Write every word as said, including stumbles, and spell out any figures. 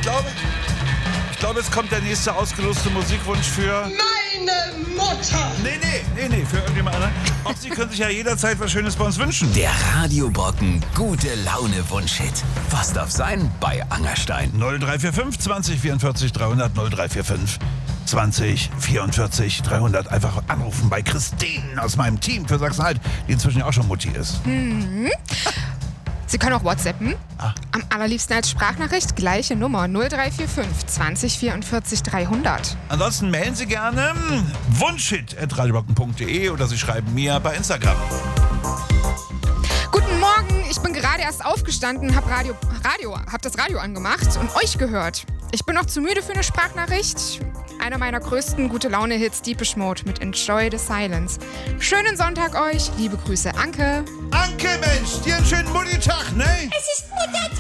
glaube, ich glaube, es kommt der nächste ausgeloste Musikwunsch für... Meine Mutter! Nee, nee, nee, nee, für irgendjemand anderen. Auch Sie können sich ja jederzeit was Schönes bei uns wünschen. Der Radiobrocken gute Laune Wunschhit. Was darf sein bei Angerstein? null drei vier fünf zwanzig vierundvierzig dreihundert null drei vier fünf zwanzig vierundvierzig dreihundert. Einfach anrufen bei Christine aus meinem Team für Sachsen-Anhalt, die inzwischen ja auch schon Mutti ist. Mhm. Sie können auch WhatsAppen. Ah. Am allerliebsten als Sprachnachricht. Gleiche Nummer null drei vier fünf zwanzig vierundvierzig dreihundert. Ansonsten mailen Sie gerne wunschhit at radiobrocken punkt de oder Sie schreiben mir bei Instagram. Guten Morgen, ich bin gerade erst aufgestanden, hab Radio, Radio, hab das Radio angemacht und euch gehört. Ich bin noch zu müde für eine Sprachnachricht. Einer meiner größten Gute-Laune-Hits, Deepish Mode mit Enjoy the Silence. Schönen Sonntag euch, liebe Grüße, Anke. Anke, Mensch, dir einen schönen Mutti-Tag, ne? Es ist Muttertag!